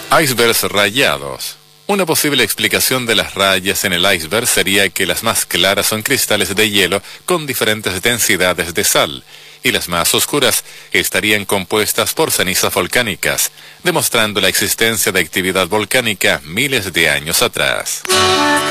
Icebergs rayados. Una posible explicación de las rayas en el iceberg sería que las más claras son cristales de hielo con diferentes densidades de sal, y las más oscuras estarían compuestas por cenizas volcánicas, demostrando la existencia de actividad volcánica miles de años atrás.